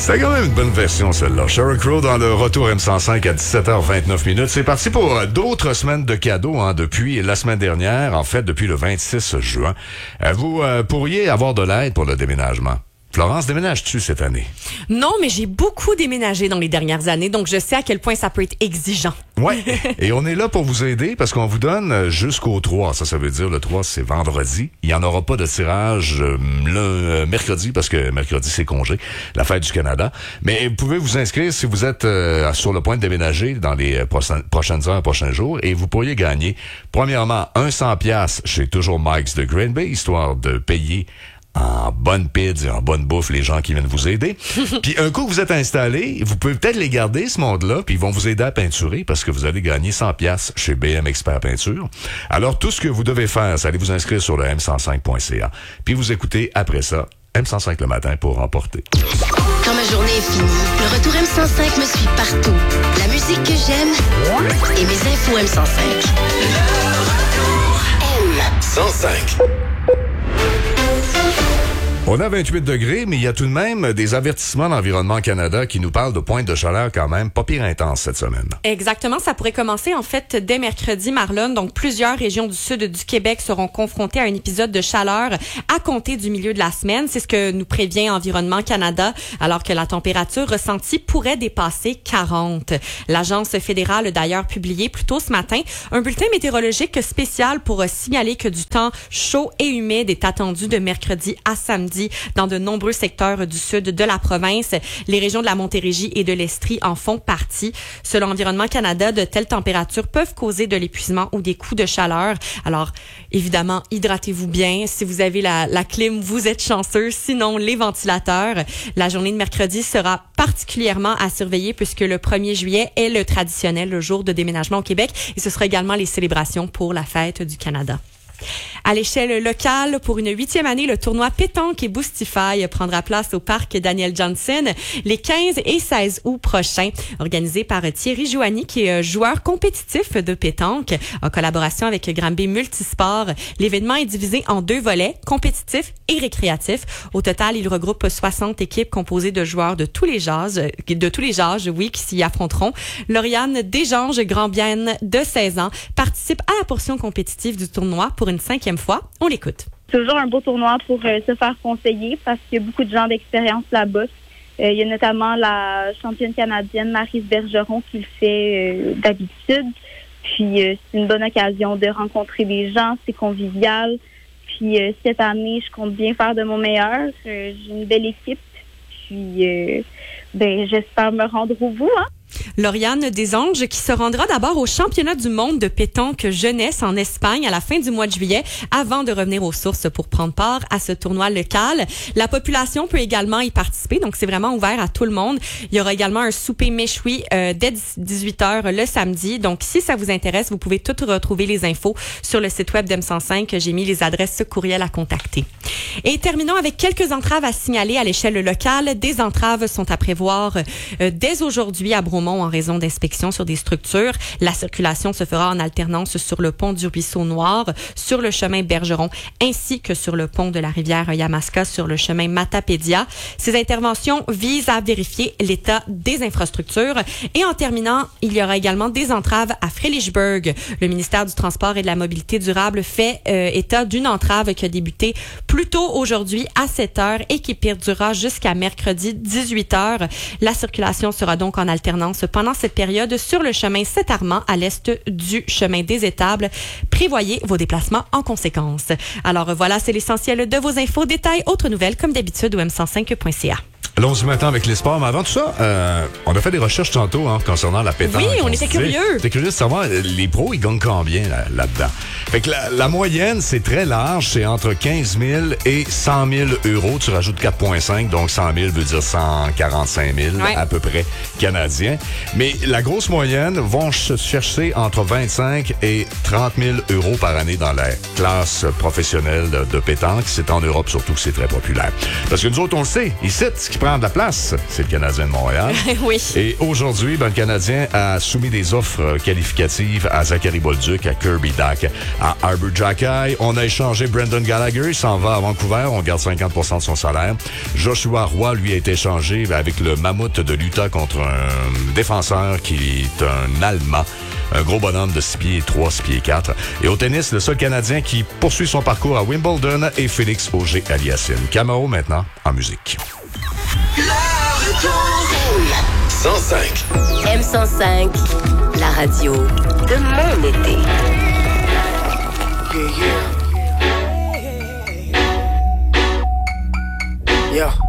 C'était quand même une bonne version, celle-là. Sheryl Crow dans le retour M105 à 17h29. C'est parti pour d'autres semaines de cadeaux, depuis la semaine dernière, en fait, depuis le 26 juin. Vous pourriez avoir de l'aide pour le déménagement. Florence, déménages-tu cette année? Non, mais j'ai beaucoup déménagé dans les dernières années, donc je sais à quel point ça peut être exigeant. Oui, et on est là pour vous aider parce qu'on vous donne jusqu'au 3. Ça veut dire le 3, c'est vendredi. Il n'y en aura pas de tirage le mercredi parce que mercredi, c'est congé, la fête du Canada. Mais vous pouvez vous inscrire si vous êtes sur le point de déménager dans les prochaines heures, prochains jours, et vous pourriez gagner, premièrement, 100$ chez Toujours Mike's de Green Bay, histoire de payer en bonne pizza et en bonne bouffe les gens qui viennent vous aider. Puis un coup que vous êtes installé, vous pouvez peut-être les garder, ce monde-là, puis ils vont vous aider à peinturer parce que vous allez gagner 100$ chez BM Expert Peinture. Alors, tout ce que vous devez faire, c'est aller vous inscrire sur le m105.ca. Puis vous écoutez après ça M105 le matin pour remporter. Quand ma journée est finie, le retour M105 me suit partout. La musique que j'aime et mes infos M105. M105. On a 28 degrés, mais il y a tout de même des avertissements d'Environnement Canada qui nous parlent de pointes de chaleur quand même pas pire intense cette semaine. Exactement, ça pourrait commencer en fait dès mercredi, Marlon. Donc plusieurs régions du sud du Québec seront confrontées à un épisode de chaleur à compter du milieu de la semaine. C'est ce que nous prévient Environnement Canada, alors que la température ressentie pourrait dépasser 40. L'Agence fédérale a d'ailleurs publié plus tôt ce matin un bulletin météorologique spécial pour signaler que du temps chaud et humide est attendu de mercredi à samedi dans de nombreux secteurs du sud de la province. Les régions de la Montérégie et de l'Estrie en font partie. Selon Environnement Canada, de telles températures peuvent causer de l'épuisement ou des coups de chaleur. Alors, évidemment, hydratez-vous bien. Si vous avez la clim, vous êtes chanceux. Sinon, les ventilateurs. La journée de mercredi sera particulièrement à surveiller puisque le 1er juillet est le traditionnel jour de déménagement au Québec et ce sera également les célébrations pour la fête du Canada. À l'échelle locale, pour une 8e année, le tournoi Pétanque et Boostify prendra place au parc Daniel Johnson les 15 et 16 août prochains. Organisé par Thierry Jouani, qui est joueur compétitif de pétanque, en collaboration avec Granby Multisport. L'événement est divisé en 2 volets, compétitif et récréatif. Au total, il regroupe 60 équipes composées de joueurs de tous les âges, qui s'y affronteront. Lauriane Desjanges Grandbienne, de 16 ans, participe à la portion compétitive du tournoi pour une 5e fois. On l'écoute. C'est toujours un beau tournoi pour se faire conseiller parce qu'il y a beaucoup de gens d'expérience là-bas. Il y a notamment la championne canadienne Maryse Bergeron qui le fait d'habitude. Puis c'est une bonne occasion de rencontrer des gens, c'est convivial. Puis cette année, je compte bien faire de mon meilleur. J'ai une belle équipe. Puis j'espère me rendre au bout, Lauriane Desanges qui se rendra d'abord au championnat du monde de pétanque jeunesse en Espagne à la fin du mois de juillet avant de revenir aux sources pour prendre part à ce tournoi local. La population peut également y participer, donc c'est vraiment ouvert à tout le monde. Il y aura également un souper méchoui dès 18h le samedi. Donc si ça vous intéresse, vous pouvez tout retrouver les infos sur le site web d'M105. J'ai mis les adresses courriel à contacter. Et terminons avec quelques entraves à signaler à l'échelle locale. Des entraves sont à prévoir dès aujourd'hui à Bromont en raison d'inspections sur des structures. La circulation se fera en alternance sur le pont du Ruisseau Noir, sur le chemin Bergeron, ainsi que sur le pont de la rivière Yamaska sur le chemin Matapédia. Ces interventions visent à vérifier l'état des infrastructures. Et en terminant, il y aura également des entraves à Frélichburg. Le ministère du Transport et de la Mobilité durable fait état d'une entrave qui a débuté plus tôt aujourd'hui à 7h et qui perdurera jusqu'à mercredi 18h. La circulation sera donc en alternance pendant cette période sur le chemin Saint-Armand à l'est du chemin des Étables. Prévoyez vos déplacements en conséquence. Alors voilà, c'est l'essentiel de vos infos. Détails, autres nouvelles comme d'habitude au m105.ca. Allons-y maintenant avec les sports. Mais avant tout ça, on a fait des recherches tantôt concernant la pétanque. Oui, on était curieux. C'était curieux de savoir, les pros, ils gagnent combien là-dedans? Fait que la moyenne, c'est très large. C'est entre 15 000 et 100 000 euros. Tu rajoutes 4,5, donc 100 000 veut dire 145 000 à peu près canadiens. Mais la grosse moyenne vont se chercher entre 25 et 30 000 euros par année dans la classe professionnelle de pétanque. C'est en Europe surtout que c'est très populaire. Parce que nous autres, on le sait, ici, ce qui prend prend de la place, c'est le Canadien de Montréal. Oui. Et aujourd'hui, le Canadien a soumis des offres qualificatives à Zachary Bolduc, à Kirby Dach, à Arber Xhekaj. On a échangé Brendan Gallagher, il s'en va à Vancouver, on garde 50% de son salaire. Joshua Roy, lui, a été échangé avec le Mammouth de l'Utah contre un défenseur qui est un Allemand. Un gros bonhomme de 6 pieds 3, 6 pieds 4. Et au tennis, le seul Canadien qui poursuit son parcours à Wimbledon est Félix Auger-Aliassime. Camaro maintenant en musique. M105, la radio de mon été. Yeah.